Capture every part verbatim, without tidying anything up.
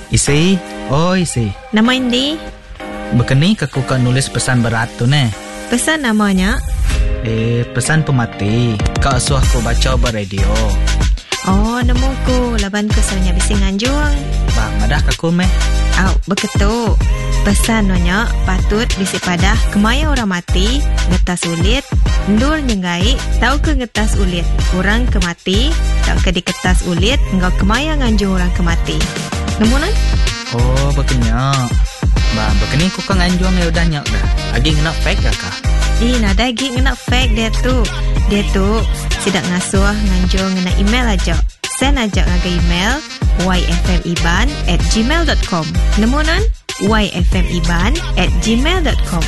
Isi, oh isi. Nama Indi? Bekeni aku kan nulis pesan berat tu ne. Pesan namanya? Eh, pesan pemati. Kau suah aku baca ber radio. Oh, nemu ku. Laban ku soalnya bising anjuang. Bang, madah aku meh. Au, beketu. Pesan nanya patut bisi padah kemaya orang mati, ngetas ulit, ndul nyenggai, tau ke ngetas ulit. Orang kemati, tau ke diketas ulit, engkau kemaya nganjung orang kemati. Nemu nan? Oh, bekenya. Bang, bekeni ku kan anjuang ya udah nyak dah. Agi kena fake dah kah? Ih, nada lagi kena fake dia tu. Dia tu sidak ngasuh nganjung ngena email aja. Send aja ngaga email y f m iban at gmail dot com. Nemu nan? y f m iban at gmail dot com.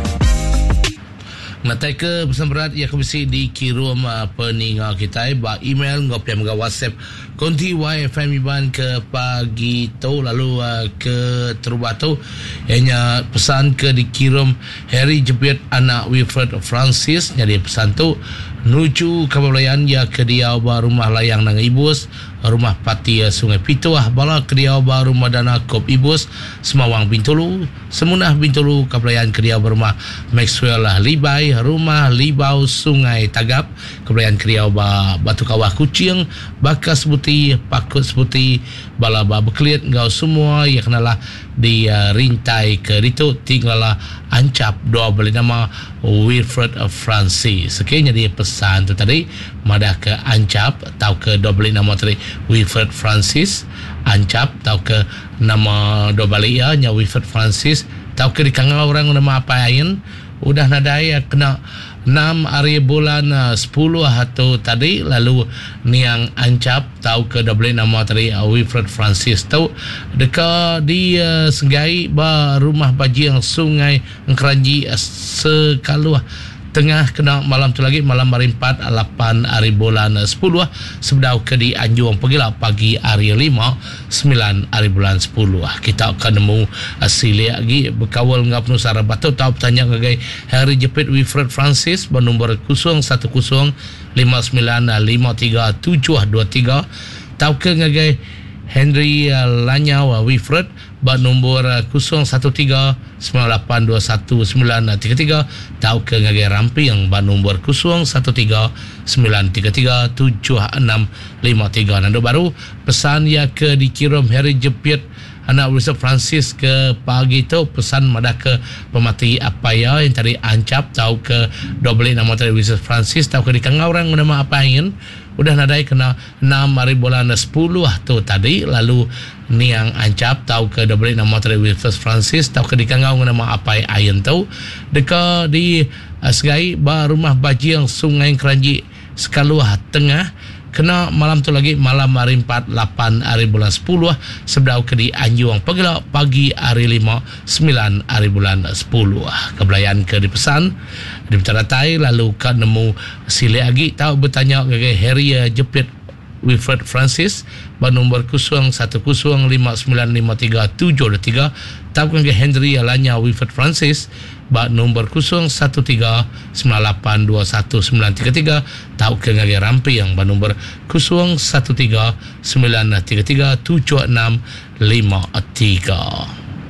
Natai ke pesan berat ia kebisi dikirim uh, peningal kita ba email ngopi mga WhatsApp konti Y F M Iban ke pagi tu lalu uh, ke terubah tu hanya pesan ke dikirim Harry jepit anak Wilfred Francis jadi pesan tu nuju kabelayan ya ke dia ba rumah layang nang ibus rumah pati Sungai Pituah bala ke dia ba rumah dana kop ibus Semawang Bintulu semunah Bintulu kabelayan ke dia rumah Maxwell Libai rumah Libau Sungai Tagap kabelayan ke dia ba Batu Kawah Kucing Bakas Putih Pakut Putih bala ba bekliat ngau semua ya kenalah di uh, rintai ke itu tinggallah ancap doa beli nama Wilfred Francis. Okey, jadi pesan tu tadi madah ke ancap tau ke doa beli nama tadi Wilfred Francis ancap tau ke nama doa beli ya nya Wilfred Francis tau ke di kangau orang nama apa ain udah nadai kena enam hari bulan uh, sepuluh atau tadi lalu niang ancap tahu ke double nama tadi uh, Wilfred Francis tahu dekat di uh, Senggai ba rumah bajiang Sungai Keranji uh, sekaluah tengah kena malam tu lagi malam hari empat lapan hari bulan sepuluh sebedau ke di Anjuang pergilah pagi hari lima sembilan hari bulan sepuluh kita akan nemu asili lagi berkawal ngap nu sara batu tahu tanya ngagai Harry jepit Wilfred Francis bernombor kosong satu kosong lima sembilan lima tiga tujuh dua tiga tahu ke ngagai Henry Lanyau Wilfred bernombor kosong satu tiga sembilan lapan dua satu sembilan tiga tiga tahu ke ngagai Ramping bernombor kosong satu tiga sembilan tiga tiga tujuh enam lima tiga nando baru pesan ya ke dikirim Harry jepit anak Wilfred Francis ke pagi tu pesan madah ke pemati apa ya yang tadi ancap tahu ke double nama tadi Wilfred Francis tahu ke di kangau orang nama apa ingin udah nadai kena enam hari bulan sepuluh tu tadi lalu niang ancap tahu ke double nama tadi Wilfred Francis tahu ke di kangau nama apa ayen tahu dekat di Asgai ba rumah bajiang Sungai Keranji sekaluah tengah kena malam tu lagi malam hari empat lapan hari bulan sepuluh sebedau ke di Anjuang pagi pagi hari lima sembilan hari bulan sepuluh kebelayan ke di pesan di petaratai lalu kan nemu sile lagi tahu bertanya ke Harry jepit Wilfred Francis bernombor kosong satu kosong lima sembilan lima tiga tujuh dua tiga tahu ke Henry Lanya Wilfred Francis ba nombor kosong satu tiga sembilan lapan dua satu sembilan tiga tiga tahu ke ngagai Rampi yang ba nombor kosong satu tiga sembilan tiga tiga tujuh enam lima tiga.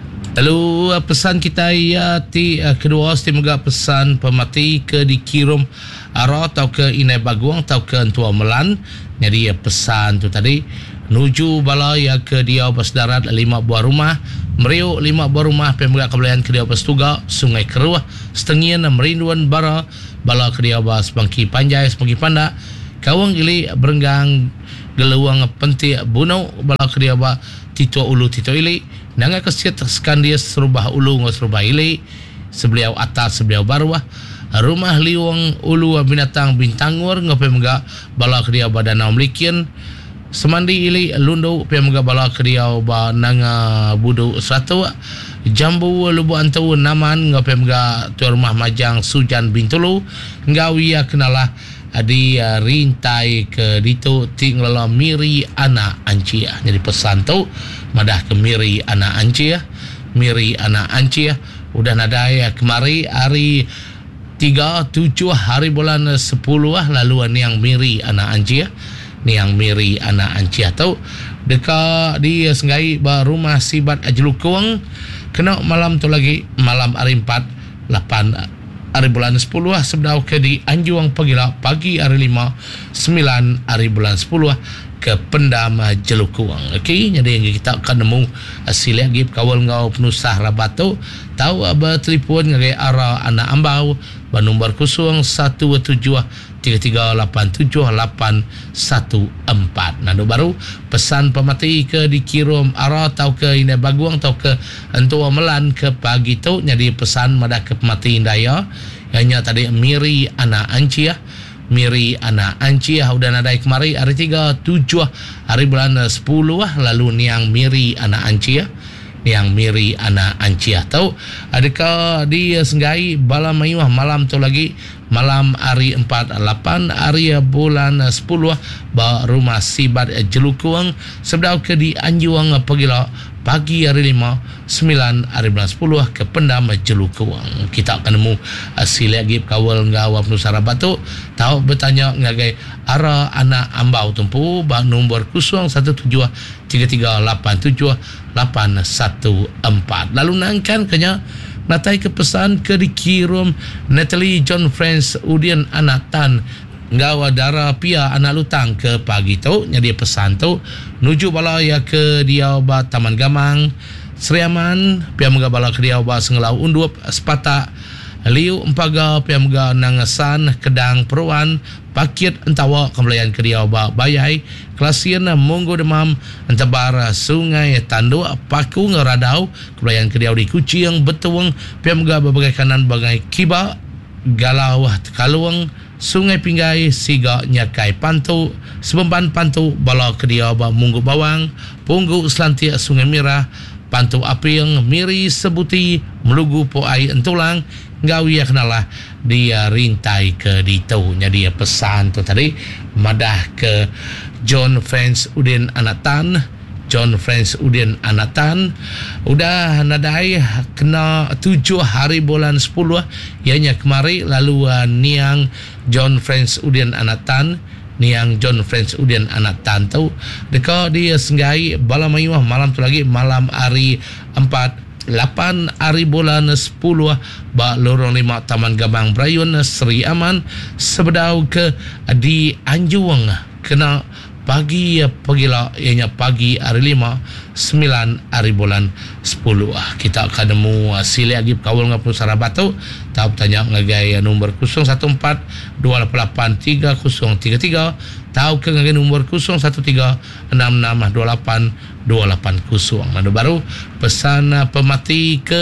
Lalu pesan kita ya ti uh, kedua semoga pesan pemati ke dikirim arah atau ke Inai Baguang atau ke Entua Melan. Jadi ya pesan tu tadi nuju bala ya ke dia Basdarat lima buah rumah Meriuk lima buah rumah pemegak kebelayan ke dia Bastuga Sungai Keruah Setengian Merinduan Bara bala ke dia Bas Bangki Panjai Semanggi Panda Kawang Ili Berenggang Geluang Penti Bunau bala ke dia Bas Tito Ulu Tito Ili Nanga Kesiat Skandia Serubah Ulu Ngos Serubah Ili Sebeliau Atas Sebeliau Barwah Rumah Liwang Ulu Binatang Bintangur Ngopi Megak bala ke dia Badana Melikian Semandi Ili Lundu Pemega bala kediau ba nanga budu satu Jambu Lubu Antau Naman ngopi mega tu rumah Majang Sujan Bintulu ngawia kenalah adi uh, rintai ke ditu tinglala miri anak ancia. Jadi pesan tu madah ke miri anak ancia, miri anak ancia udah nadai kemari hari tiga tujuh hari bulan sepuluh laluan yang miri anak ancia. niang miri anak anciah tau dekat di senggai ba rumah sibat ajlukung kena malam tu lagi malam hari empat lapan hari bulan sepuluh sebedau ke di Anjuang pagila pagi hari lima sembilan hari bulan sepuluh ke Pendam Jelukung. Okey, jadi yang kita akan nemu hasil lagi kawal ngau penusah rabatu tahu apa telefon ngagai arah anak ambau ba nombor kosong satu tujuh tiga tiga lapan tujuh lapan satu empat. Nado baru pesan pemati ke dikirim arah tau ke ina baguang tau ke entua melan ke pagi tu jadi pesan madah ke pemati indaya hanya tadi miri anak anciah miri anak anciah udah nadai kemari hari tiga tujuh hari bulan sepuluh lalu niang miri anak anciah niang miri anak anciah tahu adakah di senggai bala mayuah malam tu lagi malam hari empat lapan hari bulan sepuluh ba rumah sibat Jelukung sebedau ke di Anjuang pagila pagi hari lima sembilan hari bulan sepuluh ke Pendam Jelukung. Kita akan nemu hasil lagi kawal ngawap nusara batu tahu bertanya ngagai arah anak ambau tempu ba nombor kosong satu tujuh tiga tiga lapan tujuh lapan satu empat. Lalu nangkan kenya natai ke pesan ke dikirim Natalie John Friends Udian anak tan ngawa dara pia anak lutang ke pagi tu jadi pesan tu nuju bala ya ke dia ba Taman Gamang Seriaman pia mga bala ke dia ba Senglau Undup Sepata Liu Empaga pia mga Nangasan Kedang Peruan Pakit entawa kembalian ke dia ba Bayai Kelasian Monggo Demam Entabar Sungai Tandu Paku Ngeradau kembalian ke dia di Kucing Betuang pia mga berbagai kanan bagai Kiba Galau Kaluang Sungai Pinggai Siga Nyakai Pantu Sebemban Pantu Bala Kedia Ba Munggu Bawang Punggu Selantia Sungai Mirah Pantu Aping Miri Sebuti Melugu Poai Entulang Ngawi ya kenalah dia rintai ke ditau jadi pesan tu tadi madah ke John Friends Udin Anatan John Friends Udin Anatan udah nadai kena tujuh hari bulan sepuluh ianya kemari lalu uh, niang John Friends Udin Anatan niang John Friends Udin Anatan tu dekat dia senggai bala mayuah malam tu lagi malam hari empat lapan hari bulan sepuluh ba lorong lima Taman Gamang Brayun Seri Aman sebedau ke di Anjuang kena pagi pagila ianya pagi hari lima sembilan hari bulan sepuluh kita akan nemu hasil lagi kawal ngapun sarabatu tahu tanya ngagai nombor kosong satu empat dua lapan lapan tiga kosong tiga tiga tahu ke ngagai nombor kosong satu tiga enam enam dua lapan dua lapan kosong. Madu baru pesan pemati ke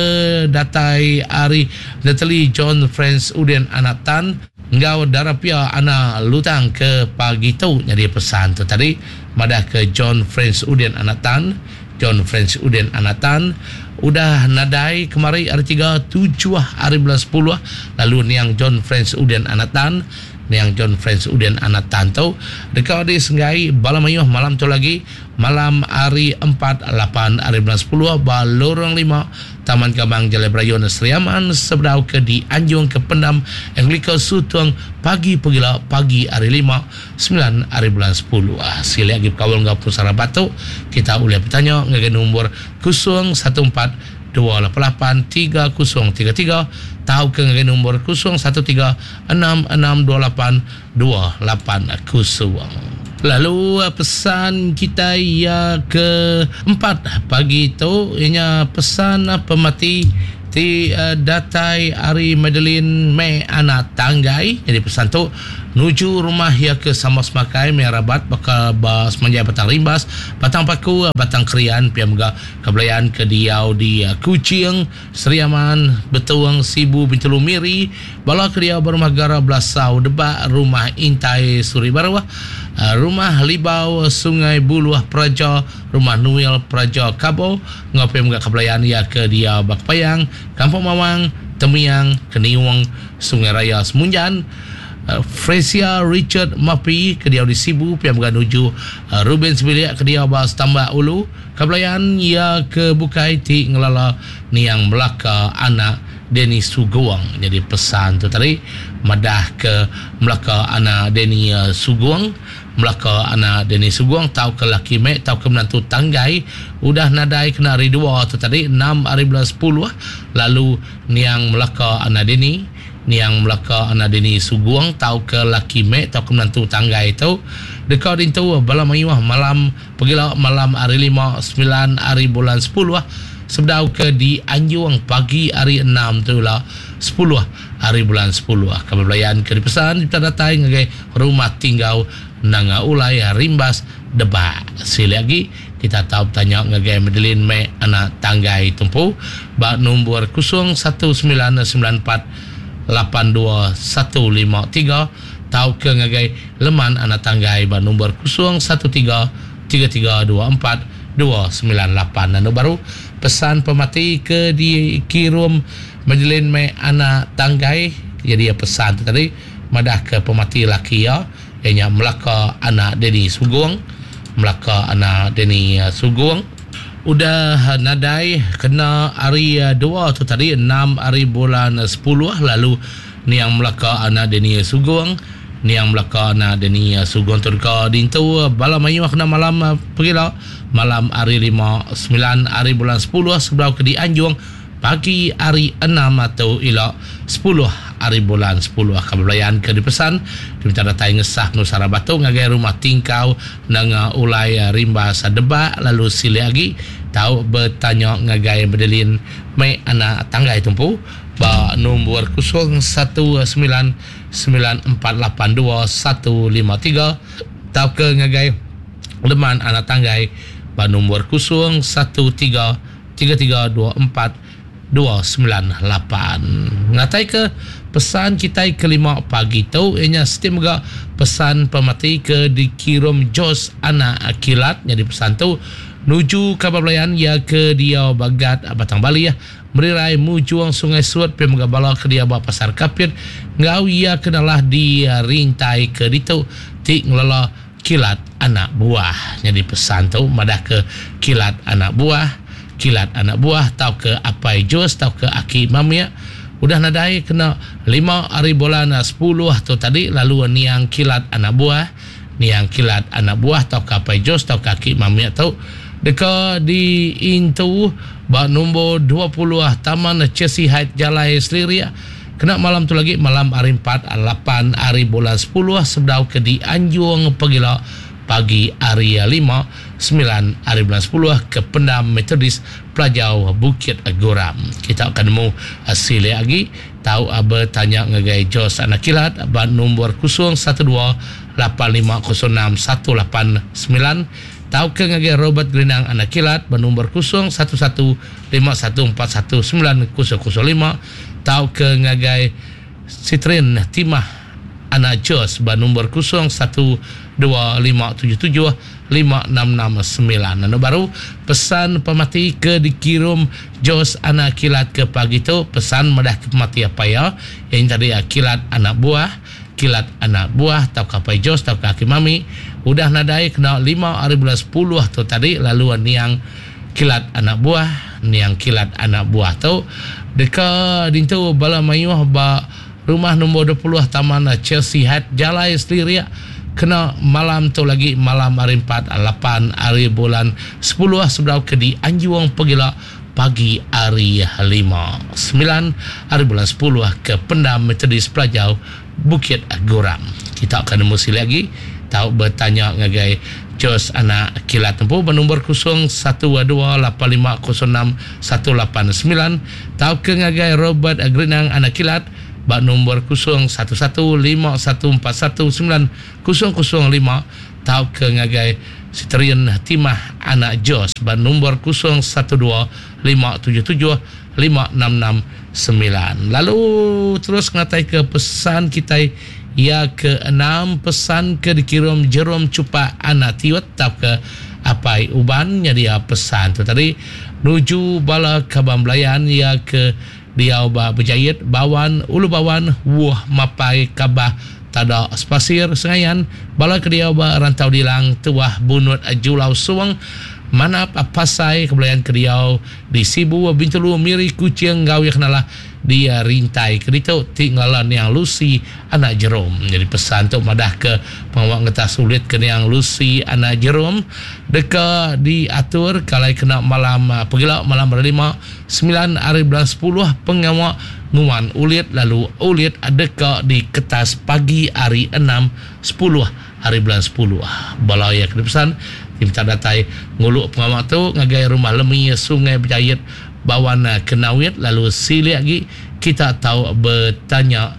datai hari Natalie John Friends Udin Anatan ngau darapia ana lutang ke pagi tu jadi pesan tu tadi madah ke John Friends Udin Anatan John Friends Udin Anatan udah nadai kemari hari tiga tujuh hari bulan sepuluh lalu niang John Friends Udin Anatan niang John Friends Udin Anatan tu dekat di senggai balamayuh malam tu lagi malam hari empat lapan hari bulan sepuluh ba lorong lima Taman Gamang Jalai Brayon Seriaman sebedau ke di Anjung ke Pendam Anglican Sutung pagi pagila pagi hari lima sembilan hari bulan sepuluh ah sila lagi kawal ngapun sarabatu kita boleh bertanya ngagai nombor kosong satu empat dua lapan lapan tiga kosong tiga tiga tahu ke ngagai nombor kosong satu tiga enam enam dua lapan dua lapan kosong. Lalu pesan kita ya ke empat pagi tu ianya pesan pemati ti uh, datai Ari Madeline Me anak tanggai jadi pesan tu nuju rumah ya ke sama semakai merabat bakal bas menjaya batang rimbas batang paku batang krian piamga kebelayan ke diau di uh, Kucing Seriaman Betuang Sibu Bintulu Miri bala ke diau berumah gara belasau debak rumah Intai Suri Barawah uh, rumah Libau Sungai Buluah Praja rumah Nuil Praja Kabo ngapai mga kebelayan ya ke diau Bakpayang Kampung Mawang Temiang Keniwang Sungai Raya Semunjan Uh, Fresia Richard Mapi ke dia di Sibu pihak menuju uh, Ruben Sebilik ke dia bas Tambak Ulu kebelayan ia ke Bukai ti ngelala niang Melaka anak Denny Suguang jadi pesan tu tadi madah ke Melaka anak Denny uh, Suguang Melaka anak Deni Sugong tau ke laki mek tau ke menantu tanggai udah nadai kena hari dua tu tadi enam hari bulan sepuluh lalu niang Melaka anak Deni niang Melaka anak Deni Sugong tau ke laki mek tau ke menantu tanggai tu dekat itu bala mayuah malam pergilah malam hari lima sembilan hari bulan sepuluh sebdau ke di Anjung pagi hari enam tu lah sepuluh hari bulan sepuluh kabar belayan ke dipesan kita datang ngagai rumah tinggal nanga ulai rimbas deba sili lagi kita tahu tanya ngagai Madeline me anak tanggai tumpu ba nombor kosong satu sembilan sembilan empat lapan dua satu lima tiga tahu ke ngagai Leman anak tanggai ba nombor kosong satu tiga tiga tiga dua empat dua sembilan lapan dan baru pesan pemati ke di kirum Madeline me anak tanggai jadi pesan tu tadi madah ke pemati laki ya ianya Melaka anak Deni Sugong Melaka anak Deni Sugong udah nadai kena hari dua tu tadi enam hari bulan sepuluh lalu ni yang Melaka anak Deni Sugong ni yang Melaka anak Deni Sugong tu dekat dintu bala mayu kena malam pergilah malam hari lima sembilan hari bulan sepuluh sebelah ke di Anjung pagi hari enam atau ila sepuluh hari bulan sepuluh kabelayan ke dipesan diminta datang ngesah Nusara Batu ngagai rumah tingkau nanga ulai rimba sadeba lalu sili lagi tahu bertanya ngagai Madeline mai anak tanggai tumpu ba nombor kosong satu sembilan sembilan empat lapan dua satu lima tiga tahu ke ngagai Leman anak tanggai ba nombor kosong satu tiga tiga tiga dua empat dua sembilan lapan ngatai ke pesan kita kelima pagi tu ianya setiap juga pesan pemati ke dikirim Jos anak kilat jadi pesan tu nuju kabar belayan ya ke dia bagat Batang Bali ya merirai mujuang Sungai Suat pemuga bala ke dia bawa pasar kapit ngau ia kenalah dia rintai ke ditu tik ngelala kilat anak buah jadi pesan tu madah ke kilat anak buah kilat anak buah tau ke apai Jos tau ke aki mamia udah nadai kena lima hari bulan sepuluh tu tadi lalu niang kilat anak buah niang kilat anak buah tau ke apai Jos tau ke aki mamia tau dekat di intu ba nombor dua puluh Taman Cesihat Jalai Seliria kena malam tu lagi malam hari empat lapan hari bulan sepuluh sebdau ke di Anjung pergilah pagi hari lima sembilan hari bulan sepuluh ke Pendam Metodis Pelajau Bukit Goram kita akan nemu hasil lagi tahu apa tanya ngagai Jos anak kilat ban nombor kosong satu dua lapan lima kosong enam satu lapan sembilan tahu ke ngagai Robert Grenang anak kilat ban nombor kosong satu satu lima satu empat satu sembilan kosong kosong lima tahu ke ngagai Citrin Timah anak Jos ban nombor kosong satu dua lima tujuh tujuh lima enam enam sembilan dan baru pesan pemati ke dikirim Jos anak kilat ke pagi tu pesan madah ke pemati apa ya yang tadi ya kilat anak buah kilat anak buah tau kapai Jos tau kaki mami udah nadai kena lima hari bulan sepuluh tu tadi lalu niang kilat anak buah niang kilat anak buah tu dekat dintu bala mayuh ba rumah nombor dua puluh Taman Cesihat Jalai Seliria kena malam tu lagi malam hari empat lapan hari bulan sepuluh sebelah ke di Anjung pergilah pagi hari lima sembilan hari bulan sepuluh ke Pendam Metodis Pelajau Bukit Goram kita akan mesti lagi tahu bertanya ngagai Jos anak kilat tempuh bernombor kosong satu dua lapan lima kosong enam satu lapan sembilan tahu ke ngagai Robert Grenang anak kilat bak nombor kosong satu satu lima satu empat satu sembilan kosong kosong lima tahu ke ngagai Citrian Timah anak Jos bak nombor kosong satu dua lima tujuh tujuh lima enam enam sembilan lalu terus ngatai ke pesan kita ya ke enam pesan ke dikirim Jerome Cupa anak Tiwat tahu ke apai uban jadi pesan tu tadi nuju bala Kabang Belayan ya ke dia ba berjayat bawan ulu bawan wah mapai kabah tada spasir sengayan bala ke dia ba rantau dilang tuah bunut julau suang manap apasai kebelayan ke dia di Sibu Bintulu miri kucing gawi kenalah dia rintai kedito tinggalan yang Lucy anak Jerome. Jadi pesan tu madah ke pengawak ngetas sulit ke yang Lucy anak Jerome deka diatur kalau kena malam pergilak malam berlima sembilan hari bulan sepuluh pengawak nguan ulit lalu ulit deka di ketas pagi hari enam sepuluh hari bulan sepuluh balaya ke pesan kita datai nguluk pengawak tu ngagai rumah lemi sungai berjayat bawana kenawit lalu sili lagi kita tahu bertanya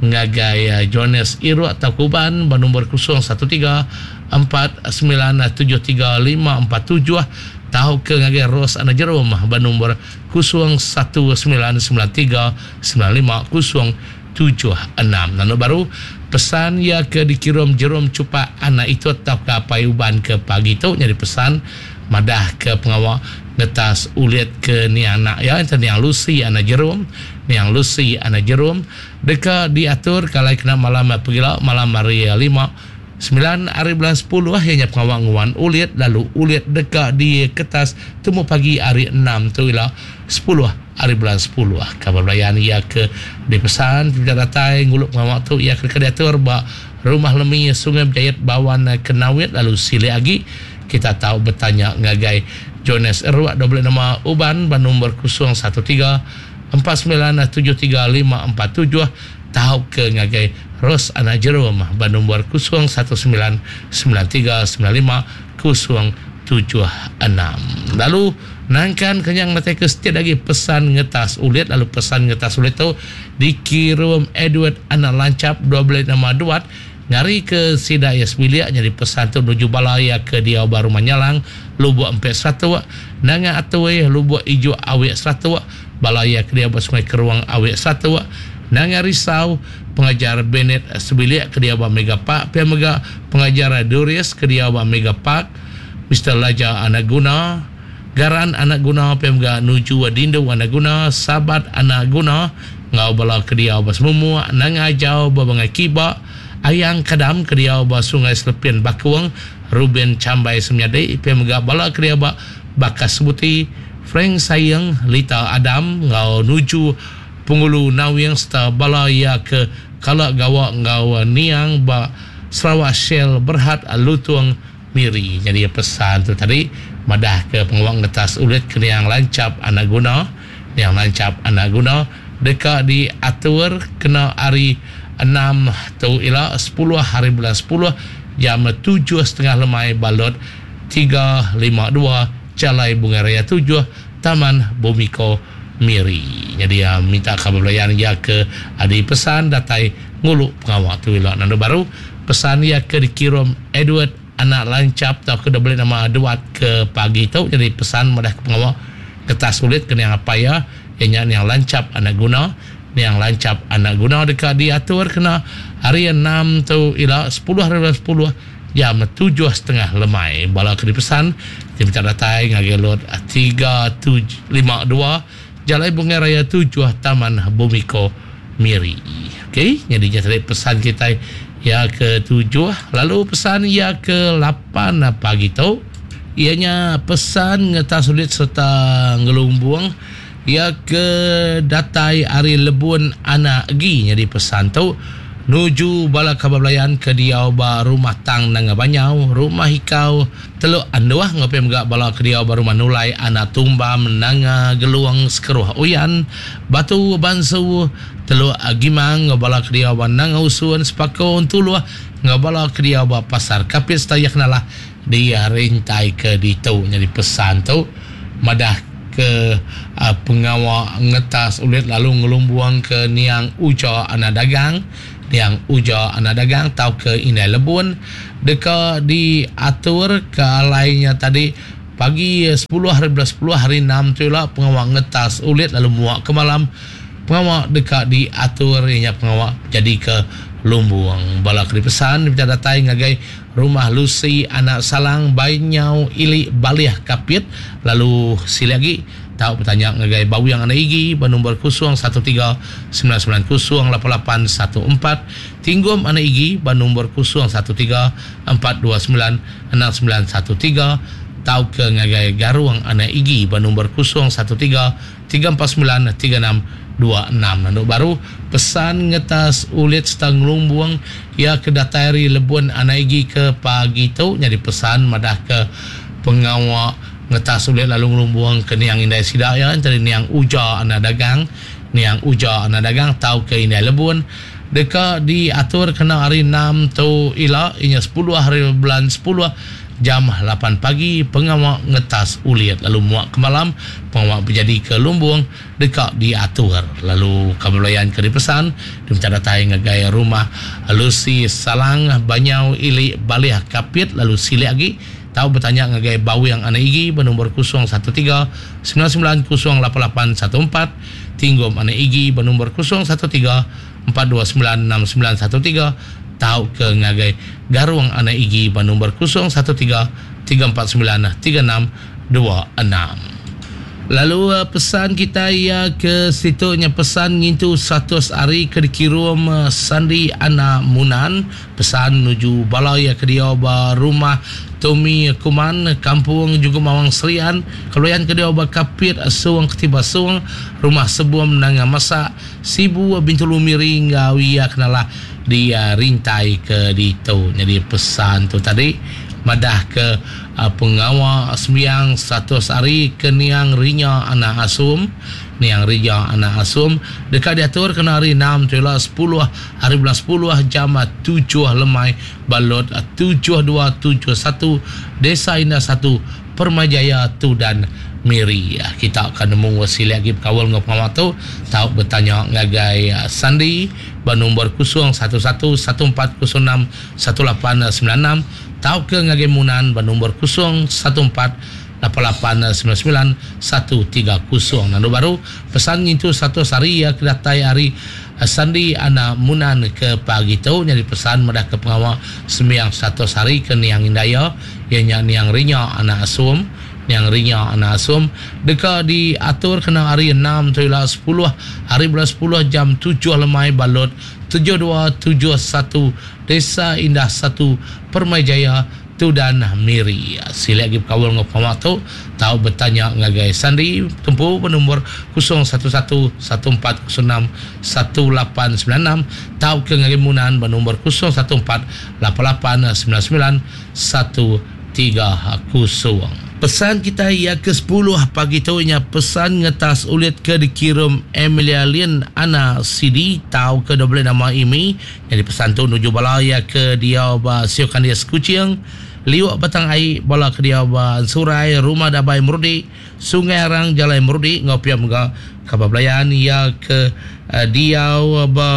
ngagai Jonas Iru atau Kuban bernombor kosong satu tiga empat sembilan tujuh tiga lima empat tujuh tahu ke ngagai Ros anak Jerome bernombor kosong satu sembilan sembilan tiga sembilan lima kosong tujuh enam. Lalu baru pesan ya ke dikirim Jerome cupa anak itu atau ke payuban ke pagi tu jadi pesan madah ke pengawak ngetas ulit ke ni anak ya itu ni yang Lucy anak Jerome ni yang Lucy anak Jerome deka diatur kalau kena malam pergila malam hari lima sembilan hari bulan sepuluh hanya pengawak nguan ulit lalu ulit deka di ketas temu pagi hari enam tu ila sepuluh hari bulan sepuluh kabar belayan ia ke dipesan tidak datai nguluk pengawak tu ia ke diatur ba rumah lemi sungai berjayat bawan kenawit lalu sili lagi kita tahu bertanya ngagai Jonas Erwak double nama Uban bernombor kosong satu tiga empat sembilan tujuh tiga lima empat tujuh tahu ke ngagai Ros anak Jerome bernombor kosong satu sembilan sembilan tiga sembilan lima kosong tujuh enam. Lalu nangkan kenyang nanti ke setiap lagi pesan ngetas ulit lalu pesan ngetas ulit tu dikirim Edward anak lancap dua belas nama Duat ngari ke Sida Yasmilia jadi pesan tu menuju balaya ke dia baru menyalang lubuk empat satu nanga atwe lubuk hijau awet satu balaya ke dia bersungai keruang awet satu nanga risau pengajar Bennett Sebilia ke dia Mega Park pia mega pengajar Durius ke dia Mega Park Mister Laja anak guna garan anak guna pia mega nuju Dindo anak guna sabat anak guna ngau bala ke dia Basmumu nanga jau babangai kiba ayang kadam ke dia Sungai Selepian Bakuang Ruben Cambai Semyadai pia mega bala ke dia Bakas Buti Frank Sayang Lita Adam ngau nuju Pengulu Nawiang serta balaya ke kalak gawak ngau niang ba Sarawak Shell Berhad Lutuang Miri. Jadi pesan tu tadi madah ke pengawak ngetas ulit ke yang lancap anak guna yang lancap anak guna dekat di atur kena hari enam tu ila sepuluh hari bulan sepuluh jam tujuh setengah lemai balot tiga lima dua Calai Bunga Raya tujuh Taman Bumiko Miri. Jadi ya minta kabar belayan ya ke adi pesan datai nguluk pengawak tu ila nando baru pesan ya ke dikirim Edward anak lancap tau ke double nama Duat ke pagi tu jadi pesan madah ke pengawak kertas kulit kena yang apa ya yang yang lancap anak guna yang lancap anak guna dekat diatur kena hari enam tu ila sepuluh hari sepuluh jam tujuh setengah lemai bala ke dipesan kita datai ngagelot tiga tujuh lima dua Jalai Bunga Raya tujuh Taman Bumiko Miri. Okey, jadi jadi pesan kita ya ke tujuh lalu pesan ya ke lapan pagi tu ianya pesan ngetas sulit serta ngelumbuang ya ke datai hari lebun anak gi jadi pesan tu nuju bala kabar belayan ke diau ba rumah tang nang banyau rumah hikau teluk anduah ngopi mga bala ke diau ba rumah nulai anak tumbam nanga geluang sekeruh uyan batu bansu teluk agimang ngobala ke diau ba nanga usuan sepakon tuluah ngobala ke diau ba pasar kapis tayak nalah dia rentai ke ditu jadi pesan tu madah ke uh, pengawal ngetas ulit lalu ngelumbuang ke niang uja anak dagang yang uja anak dagang tau ke inai lebun deka diatur ke lainnya tadi pagi sepuluh hari sepuluh hari enam tu lah pengawal ngetas ulit lalu muak ke malam pengawal dekat diatur ianya pengawal jadi ke lumbuang bala ke pesan kita datai ngagai rumah Lucy anak salang bainyau ili baliah kapit lalu sila lagi tahu bertanya ngagai bau yang anak igi bernombor kosong satu tiga sembilan sembilan kosong lapan lapan satu empat tinggum anak igi bernombor kosong satu tiga empat dua sembilan enam sembilan satu tiga tau ke ngagai garuang ana igi bernombor kosong satu tiga tiga empat sembilan tiga enam dua enam. Nanduk baru pesan ngetas ulit setang lumbuang ya ke datari lebun ana igi ke pagi tu jadi pesan madah ke pengawak ngetas ulit lalu lumbuang ke niang indai sidak ya antara niang uja ana dagang niang uja ana dagang tau ke indai lebun deka diatur kena hari enam tu ila inya sepuluh hari bulan sepuluh jam lapan pagi pengawak ngetas ulit lalu muak ke malam pengawak berjadi ke lumbung dekat diatur lalu kabelayan ke dipesan diminta datai ngagai rumah Lucy Salang Banyau Ilik Balih Kapit lalu sili lagi tahu bertanya ngagai bau yang ana igi bernombor kosong satu tiga sembilan sembilan kosong lapan lapan satu empat tinggum ana igi bernombor kosong satu tiga empat dua sembilan enam sembilan satu tiga tahu ke ngagai garuang ana igi bernombor kosong satu tiga tiga empat sembilan tiga enam dua enam. Lalu uh, pesan kita ya ke situnya pesan ngintu satu hari ke dikirim uh, Sandi Ana Munan pesan menuju balai ke dia ba rumah Tommy Kuman kampung juga Mawang Serian keluyan ke dia ba Kapit Suang ketiba Suang rumah sebum nanga masak Sibu Bintulu Miring gawiya kenalah dia rintai ke ditu. Jadi pesan tu tadi madah ke uh, pengawal sembiang satu hari ke niang rinya anak asum niang rinya anak asum dekat diatur kena hari enam tulah sepuluh hari bulan sepuluh jam tujuh lemai balot tujuh dua tujuh satu Desa Indah satu Permajaya tu dan Miri. Kita akan nemu wasili lagi kawal ngau pengawal tu tahu bertanya ngagai Sandi bernombor kosong satu satu satu empat kosong enam satu lapan sembilan enam tahu ke ngagai Munan bernombor kosong satu empat lapan lapan sembilan sembilan satu tiga kosong. Nandu baru pesan itu satu hari ya kedatai hari Sandi ana Munan ke pagi tu jadi pesan medah ke pengawal sembiang satu hari ke niang indaya ianya niang rinya anak asum yang rinya anak asum dekat diatur kena hari enam tulah sepuluh hari bulan sepuluh jam tujuh lemai balot tujuh dua tujuh satu Desa Indah satu Permajaya tu dan Miri. Sila lagi kawal ngopawak tu tahu bertanya ngagai Sandi tempuh bernombor kosong satu satu satu empat kosong enam satu lapan sembilan enam tahu ke ngagai Munan bernombor kosong satu empat lapan lapan sembilan sembilan satu tiga kosong. Pesan kita ya ke sepuluh pagi tu nya pesan ngetas ulit ke dikirim Emilia Lin Ana Sidi tahu ke double nama ini jadi pesan tu menuju balaya ke dia ba siokan dia sekucing liwak batang air bala ke dia ba Surai rumah Dabai Murdi Sungai Arang Jalan Murdi ngopiam ga kabablayan ya ke uh, dia ba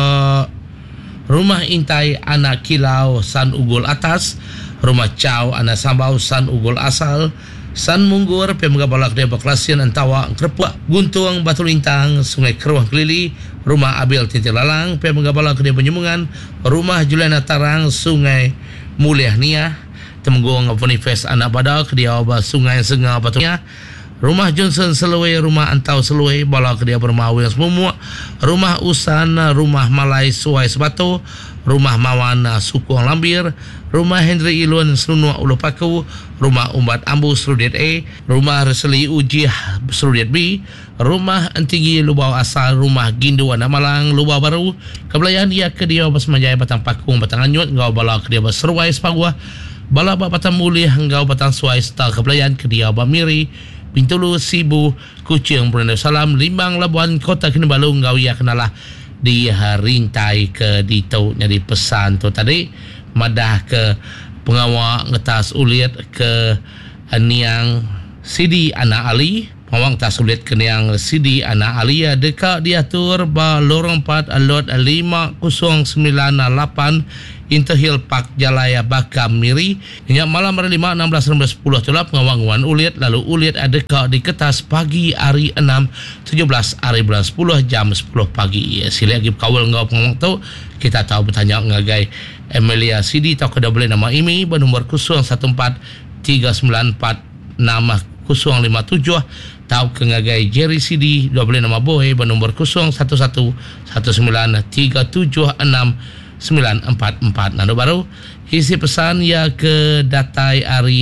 rumah Intai anak Kilau San Ugul Atas rumah Chow anak Sambau San Ugul Asal San Munggur pemega balak dia baklasian antawa Krepuk Guntung Batu Lintang Sungai Keruah Kelili rumah Abil Titik Lalang pemega balak dia Penyumbungan rumah Juliana Tarang Sungai Mulia Nia Temenggung Bonifest anak Badak dia ba Sungai Senga Batunya rumah Johnson Seleway rumah Antau Seleway balak dia Bermawin Semumuak rumah Usan rumah Malai Suai Sebatu rumah Mawan Sukuang Lambir rumah Henry Ilun Serunua Ulu Paku rumah Umbat Ambu Serudiat A rumah Reseli Uji Serudiat B rumah Antinggi Lubau Asal rumah Gindu Anak Malang Lubau Baru kebelayan ia ke dia Basmajaya Batang Pakung Batang Anyut ngau bala ke dia Seruai Sepagua bala Batang Mulih ngau Batang Suai Star kebelayan ke dia Miri Bintulu Sibu Kucing Purna Salam Limbang Labuan Kota Kinabalu ngau ia kenalah di rintai ke ditau jadi pesan tu tadi madah ke pengawal ngetas ulit ke niang Sidi Anak Ali pengawal ngetas ulit ke niang Sidi Anak Ali dekat diatur ba lorong empat alot lima kosong sembilan lapan Interhill Park Jalaya Bakam Miri hingga malam hari lima enam belas enam belas sepuluh itulah pengawangan ulit lalu ulit dekat di kertas pagi hari enam tujuh belas hari bulan sepuluh jam sepuluh pagi. Sila lagi kawal ngau pengawang tu kita tahu bertanya ngagai Emilia Sidi tahu kada boleh nama ini bernomor kosong satu empat tiga sembilan empat nama kosong lima tujuh tahu ke ngagai Jerry Sidi dua boleh nama boy bernomor kosong satu satu satu sembilan tiga tujuh enam sembilan empat empat. Nado baru isi pesan ya ke datai hari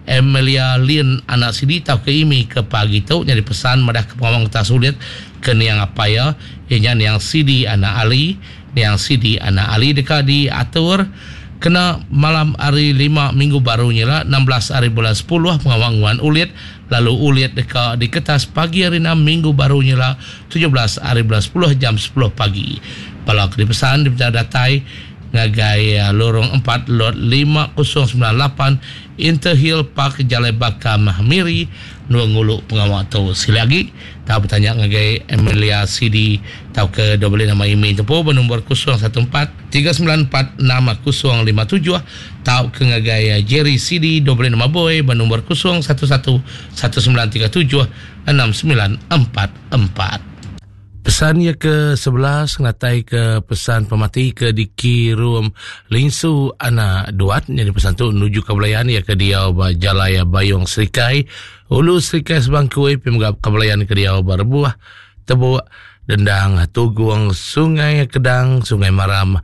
Emilia Lin anak sidi tau ke imi ke pagi tu jadi pesan madah ke pengawang tak sulit ke niang apa ya ianya niang sidi anak Ali niang sidi anak Ali dekat diatur kena malam hari lima minggu barunya lah enam belas hari bulan sepuluh pengawang wan ulit lalu ulit dekat di kertas pagi hari enam minggu barunya lah tujuh belas hari bulan sepuluh jam sepuluh pagi balak dipesan di datai ngagai lorong empat lot lima kosong sembilan lapan Interhill Park Jalai Bakam Miri Nuangulu pengawak tu sila lagi tahu bertanya ngagai Emilia Sidi tahu ke dua boleh nama email tu pun bernombor kosong satu empat tiga sembilan empat enam kosong lima tujuh tahu ke ngagai Jerry Sidi dua boleh nama boy bernombor kosong satu satu satu sembilan tiga tujuh enam sembilan empat empat. Pesan ya ke sebelas ngatai ke pesan pemati ke Diki Rum Linsu anak duat jadi pesan tu menuju kebelayan ya ke dia Jalaya Bayong Serikai Ulu Serikai Sebangkui pemegap kebelayan ke dia berbuah tebu dendang tuguang Sungai Kedang Sungai Maram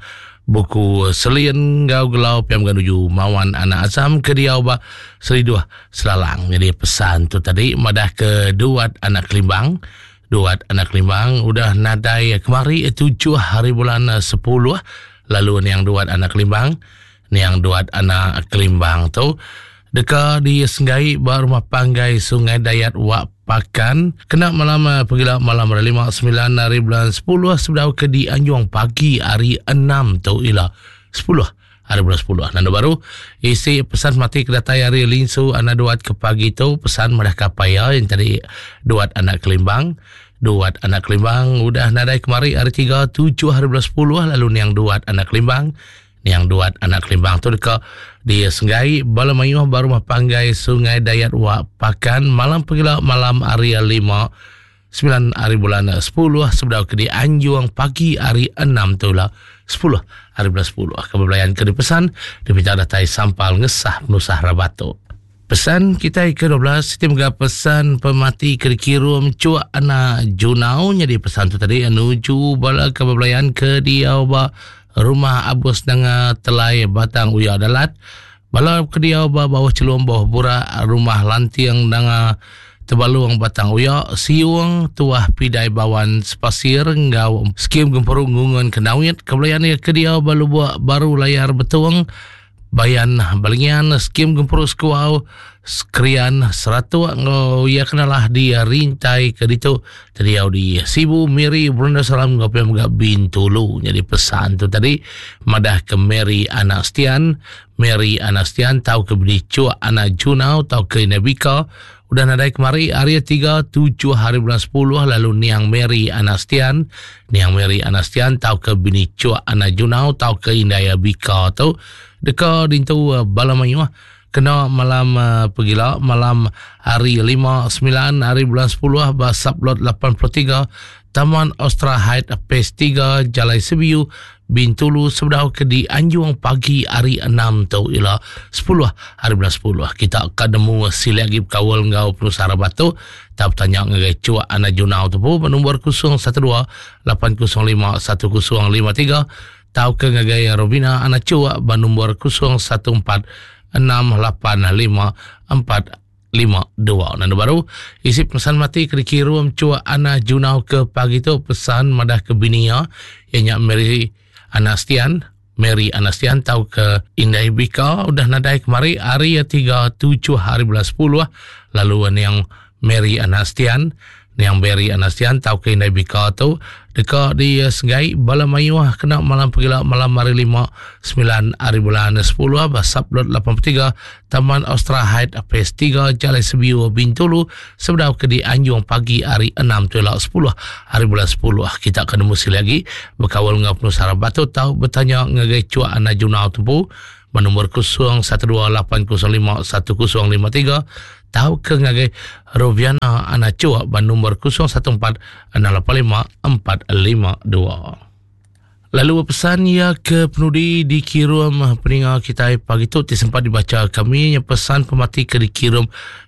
buku selien gau gelau piam menuju Mawan anak Azam ke dia ba Seriduah Selalang jadi pesan tu tadi madah ke duat anak Kelimbang duat anak Kelimbang udah nadai kemari tujuh hari bulan sepuluh lalu ni yang duat anak Kelimbang ni yang duat anak Kelimbang tu dekat di Senggai Rumah Panggai Sungai Dayat Wak Pakan kena malam pergilah malam lima sembilan hari bulan sepuluh sebelum ke di Anjuang pagi hari enam tu ialah sepuluh hari bulan sepuluh nanda baru isi pesan mati kedatai hari linsu anak duat ke pagi tu pesan madah kapaya yang tadi duat anak Kelimbang duat anak Kelimbang udah nadai kemari hari tiga tujuh hari bulan sepuluh lalu ni yang duat anak Kelimbang ni yang duat anak Kelimbang tu dekat di Senggai Balamayuh Baru Rumah Panggai Sungai Dayat Wak Pakan malam pergilah malam hari lima sembilan hari bulan sepuluh sebelum ke di Anjuang pagi hari enam tu lah sepuluh hari bulan sepuluh kebelayan ke dipesan dipijak datai sampal ngesah nusah rabato pesan kita ke dua belas tim ga pesan pemati ke dikirum cuak anak Junau jadi pesan tu tadi menuju bala kebelayan ke dia ba rumah abus dengan telai batang uya dalat bala ke dia ba bawah celum bawah bura rumah lantiang dengan tebaluang batang uya siung tuah pidai bawan spasir ngau skim gemperung ngungun kenawit kebelayan ke dia balu buat baru layar betuang bayan balingian skim gempurus kuau skrian seratu ngau ia kenalah dia rintai ke ditu tadi au di Sibu Miri Brunda Salam ngau pem ga Bintulu jadi pesan tu tadi madah ke Mary Anastian Mary Anastian tahu ke Bedicu anak Junau tahu ke Nebika udah nadai kemari hari tiga tujuh hari bulan sepuluh lalu niang Mary Anastian niang Mary Anastian tahu ke Benicu anak Junau tahu ke Indaya Bika tu dekat dintu uh, Balamayuh kena malam uh, pergilah malam hari lima sembilan hari bulan sepuluh basab lot lapan puluh tiga Taman Austra Height Pes tiga Jalai Sebiu Bintulu sebelah ke di Anjuang pagi hari enam tu ialah sepuluh hari bulan sepuluh kita kademu silagi kawal ngau penusara batu tak tanya ngagai cuak anak Junau tu pun nombor kosong satu dua lapan kosong lima satu kosong lima tiga tahu ke ngagai Robina anak cuak nombor kosong satu empat enam lapan lima empat lima dua nanda baru isi pesan mati ke dikirum cuak anak Junau ke pagi tu pesan madah ke binia ianya Mary Anastian Mary Anastian tahu ke Indai Bika udah nadai kemari hari tiga tujuh hari bulan sepuluh lalu yang Mary Anastian yang Mary Anastian tahu ke Indai Bika tu dekat di Senggai Balamayuh kena malam pergilah malam hari lima sembilan hari bulan sepuluh basab lot lapan puluh tiga Taman Austra Height Pes tiga Jalai Sebiu Bintulu sebelah ke di Anjuang pagi hari enam tu lah sepuluh hari bulan sepuluh kita akan musi lagi berkawal dengan penusara batu tahu bertanya ngagai cuak anak Junau tempu nombor kosong satu dua lapan kosong lima satu kosong lima tiga tahu ke ngagai Roviana anak cuak nombor kosong satu empat enam lapan lima empat lima dua. Lalu pesan ya ke penudi dikirum peningat kita pagi tu sempat dibaca kami yang pesan pemati ke dikirum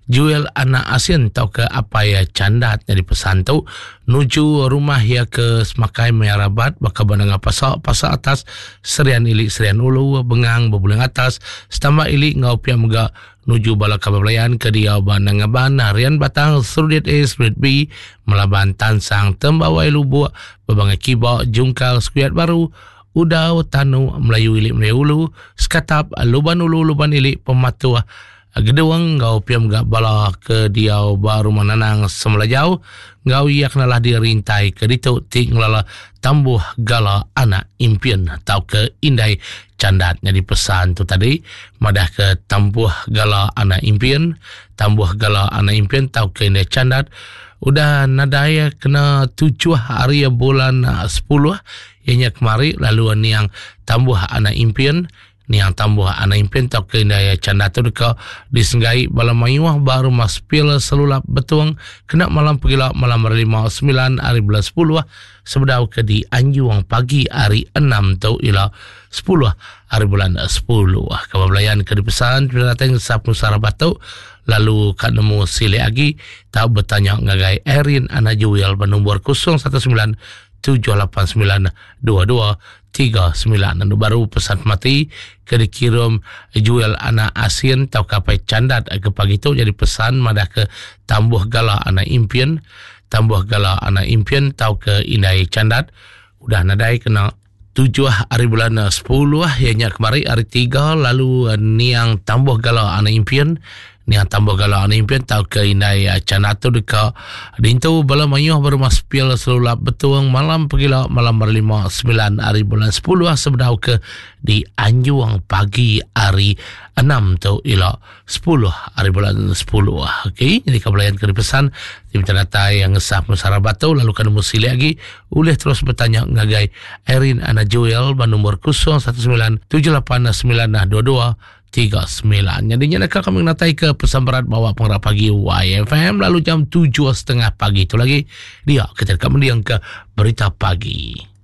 jual anak ASEAN tau ke apa ya candat jadi pesan tu nuju rumah ya ke semakai Mayarabat baka bandang pasal pasal atas serian ilik serian ulu bengang bebulang atas setambah ilik ngau pia mega nuju bala kabablayan ke dia bandang ngaban harian batang Surit A Surit B melaban tansang tembawai lubu bebangai kiba jungkal skuat baru udau tanu Melayu ilik Melayu ulu sekatap luban ulu luban ilik pematuah gedewang ngau piam gak bala ke diau baru menanang semula jauh ngau iak nalah dirintai ke ditu tik ngelala tambuh gala anak impian tau ke indai candatnya di pesan tu tadi madah ke tambuh gala anak impian tambuh gala anak impian tau ke indai candat udah nadaya kena tujuh hari bulan sepuluh ianya kemari lalu ni yang tambuh anak impian ni yang tambuh anak impian tau ke indaya candat tu deka disenggai bala mayuah baru mas pil selulap betuang kena malam pegila malam hari lima sembilan hari bulan sepuluh sebedau ke di anjuang pagi hari enam tau ila sepuluh hari bulan sepuluh kabablayan ke di pesan pendatang sapu sarabat tau lalu kat nemu sile agi tau bertanya ngagai Erin anak Juwel bernombor kosong satu sembilan tujuh lapan sembilan dua dua tiga sembilan dan baru pesan mati ke dikirim Juwel anak ASEAN tau kapai candat ke pagi tu jadi pesan madah ke tambuh gala anak impian tambuh gala anak impian tau ke indai candat udah nadai kena tujuh hari bulan sepuluh ianya kemari hari tiga lalu ni yang tambuh gala anak impian ni yang tambah gala anak impian tau ke indai candat tu deka dintu bala mayuh baru mas pil selulap betuang malam pegila malam berlima sembilan hari bulan sepuluh sebedau ke di anjuang pagi hari enam tu ila sepuluh hari bulan sepuluh okey jadi kabelayan ke pesan di pencanata yang ngesah musarabat tu lalu kan musili lagi boleh terus bertanya ngagai Erin anak Joel bernombor kosong satu sembilan tujuh lapan sembilan dua dua tiga sembilan. Jadinya nak kami natai ke pesan berat bawa pengarah pagi Y F M lalu jam tujuh setengah pagi itu lagi dia kita mendiang ke berita pagi.